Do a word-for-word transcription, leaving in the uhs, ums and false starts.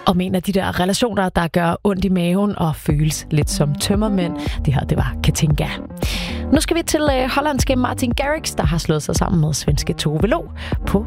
om en af de der relationer, der gør ondt i maven og føles lidt som tømmermænd. Det her, det var Katinka. Nu skal vi til øh, hollandske Martin Garrix, der har slået sig sammen med svenske Tove Lo på